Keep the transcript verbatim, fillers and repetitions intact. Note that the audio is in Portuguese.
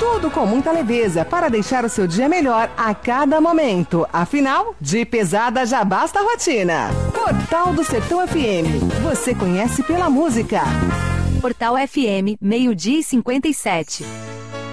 Tudo com muita leveza para deixar o seu dia melhor a cada momento. Afinal, de pesada já basta a rotina. Portal do Sertão F M. Você conhece pela música. Portal F M, meio-dia e cinquenta e sete.